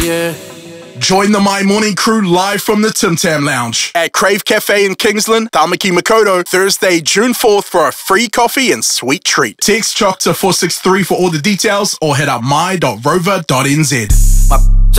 Yeah. Join the My Morning crew live from the Tim Tam Lounge at Crave Cafe in Kingsland, Tamaki Makaurau, Thursday, June 4th for a free coffee and sweet treat. Text CHOC to 463 for all the details or head up my.rover.nz.